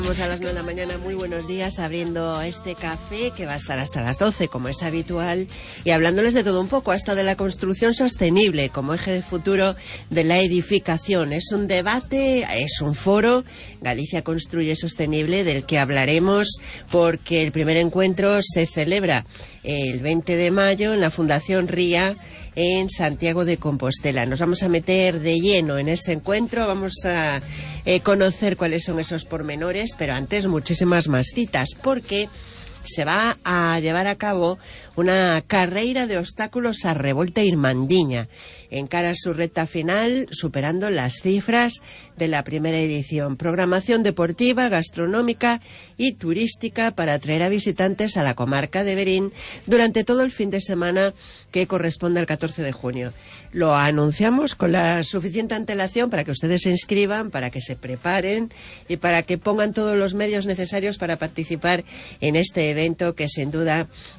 Vamos a las 9 de la mañana, muy buenos días, abriendo este café que va a estar hasta las 12, como es habitual, y hablándoles de todo un poco, hasta de la construcción sostenible como eje de futuro de la edificación. Es un debate, es un foro, Galicia Construye Sostenible, del que hablaremos porque el primer encuentro se celebra el 20 de mayo en la Fundación RIA en Santiago de Compostela. Nos vamos a meter de lleno en ese encuentro, vamos a conocer cuáles son esos pormenores, pero antes muchísimas más citas, porque se va a llevar a cabo una carreira de obstáculos a Revolta Irmandiña. Encara su recta final, superando las cifras de la primera edición. Programación deportiva, gastronómica y turística para atraer a visitantes a la comarca de Verín durante todo el fin de semana que corresponde al 14 de junio. Lo anunciamos con la suficiente antelación para que ustedes se inscriban, para que se preparen y para que pongan todos los medios necesarios para participar en este evento que sin duda